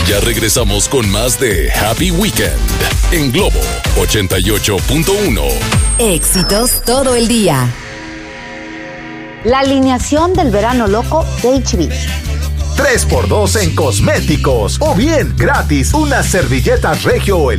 Ya regresamos con más de Happy Weekend en Globo 88.1. Éxitos todo el día. La alineación del verano loco de HB. 3x2 en cosméticos o bien gratis unas servilletas Regio